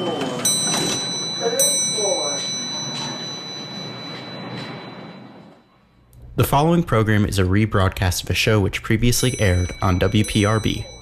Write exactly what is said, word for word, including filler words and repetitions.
floor. Third floor. The following program is a rebroadcast of a show which previously aired on W P R B.